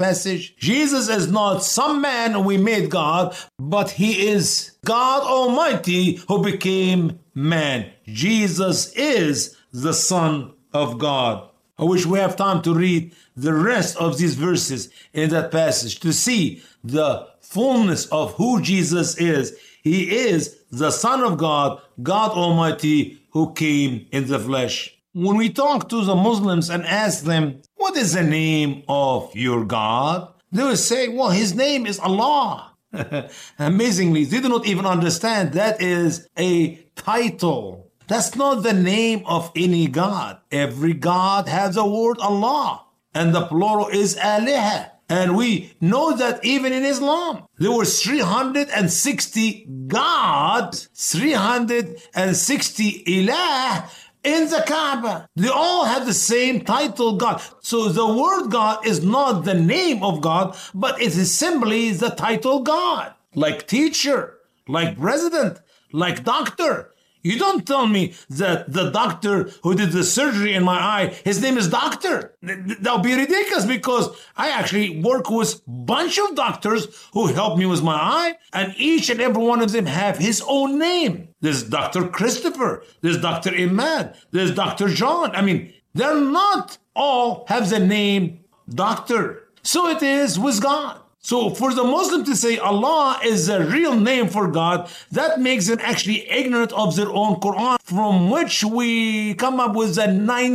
passage? Jesus is not some man who we made God, but he is God Almighty who became man. Jesus is the Son of God. I wish we have time to read the rest of these verses in that passage to see the fullness of who Jesus is. He is the Son of God, God Almighty, who came in the flesh. When we talk to the Muslims and ask them, what is the name of your God? They will say, well, his name is Allah. Amazingly, they do not even understand that is a title. That's not the name of any God. Every God has the word Allah, and the plural is Aliha. And we know that even in Islam, there were 360 gods, 360 ilah in the Kaaba. They all have the same title, God. So the word God is not the name of God, but it is simply the title God. Like teacher, like president, like doctor. You don't tell me that the doctor who did the surgery in my eye, his name is doctor. That would be ridiculous because I actually work with a bunch of doctors who help me with my eye, and each and every one of them have his own name. There's Dr. Christopher, there's Dr. Imad, there's Dr. John. I mean, they're not all have the name doctor. So it is with God. So for the Muslim to say Allah is a real name for God, that makes them actually ignorant of their own Quran, from which we come up with the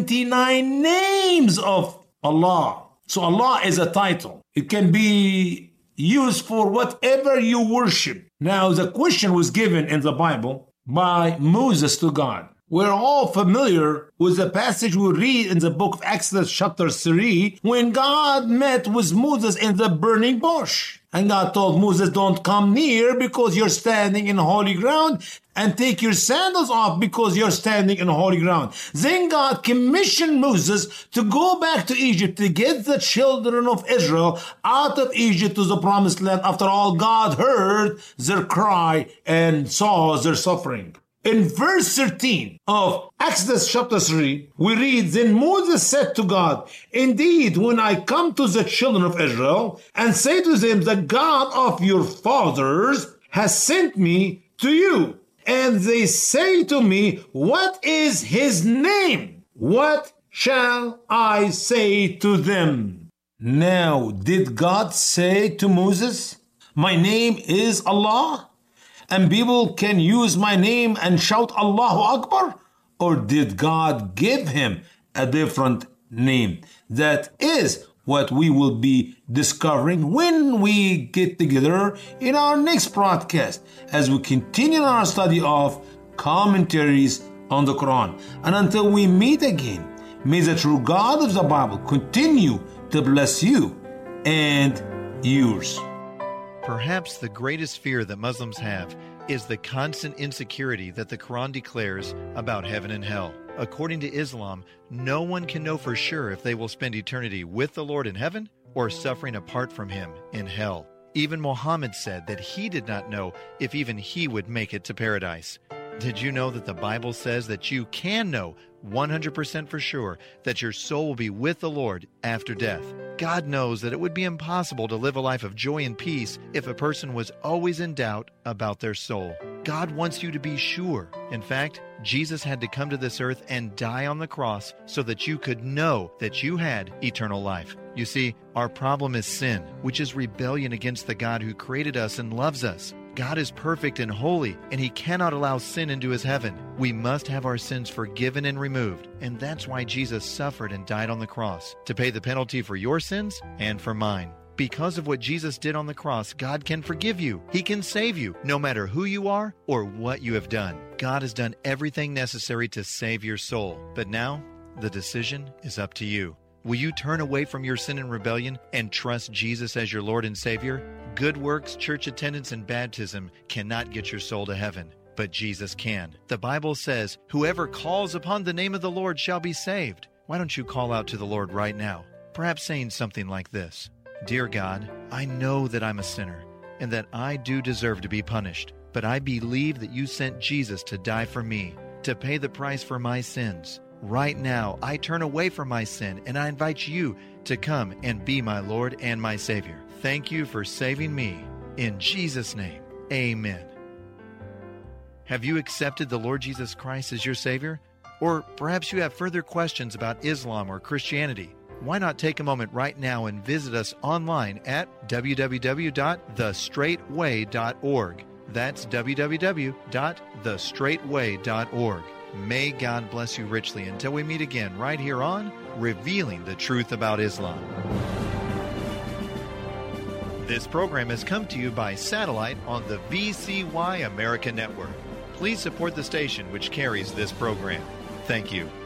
99 names of Allah. So Allah is a title. It can be used for whatever you worship. Now the question was given in the Bible by Moses to God. We're all familiar with the passage we read in the book of Exodus chapter 3 when God met with Moses in the burning bush. And God told Moses, don't come near because you're standing in holy ground, and take your sandals off because you're standing in holy ground. Then God commissioned Moses to go back to Egypt to get the children of Israel out of Egypt to the promised land. After all, God heard their cry and saw their suffering. In verse 13 of Exodus chapter 3, we read, Then Moses said to God, Indeed, when I come to the children of Israel and say to them, the God of your fathers has sent me to you, and they say to me, what is his name? What shall I say to them? Now, did God say to Moses, my name is Allah? And people can use my name and shout Allahu Akbar? Or did God give him a different name? That is what we will be discovering when we get together in our next broadcast as we continue our study of commentaries on the Quran. And until we meet again, may the true God of the Bible continue to bless you and yours. Perhaps the greatest fear that Muslims have is the constant insecurity that the Quran declares about heaven and hell. According to Islam, no one can know for sure if they will spend eternity with the Lord in heaven or suffering apart from him in hell. Even Muhammad said that he did not know if even he would make it to paradise. Did you know that the Bible says that you can know 100% for sure that your soul will be with the Lord after death? God knows that it would be impossible to live a life of joy and peace if a person was always in doubt about their soul. God wants you to be sure. In fact, Jesus had to come to this earth and die on the cross so that you could know that you had eternal life. You see, our problem is sin, which is rebellion against the God who created us and loves us. God is perfect and holy, and he cannot allow sin into his heaven. We must have our sins forgiven and removed, and that's why Jesus suffered and died on the cross, to pay the penalty for your sins and for mine. Because of what Jesus did on the cross, God can forgive you. He can save you, no matter who you are or what you have done. God has done everything necessary to save your soul. But now, the decision is up to you. Will you turn away from your sin and rebellion and trust Jesus as your Lord and Savior? Good works, church attendance, and baptism cannot get your soul to heaven, but Jesus can. The Bible says, whoever calls upon the name of the Lord shall be saved. Why don't you call out to the Lord right now? Perhaps saying something like this: Dear God, I know that I'm a sinner and that I do deserve to be punished, but I believe that you sent Jesus to die for me, to pay the price for my sins. Right now, I turn away from my sin and I invite you to come and be my Lord and my Savior. Thank you for saving me. In Jesus' name, amen. Have you accepted the Lord Jesus Christ as your Savior? Or perhaps you have further questions about Islam or Christianity. Why not take a moment right now and visit us online at www.thestraightway.org. That's www.thestraightway.org. May God bless you richly until we meet again right here on Revealing the Truth About Islam. This program has come to you by satellite on the VCY America Network. Please support the station which carries this program. Thank you.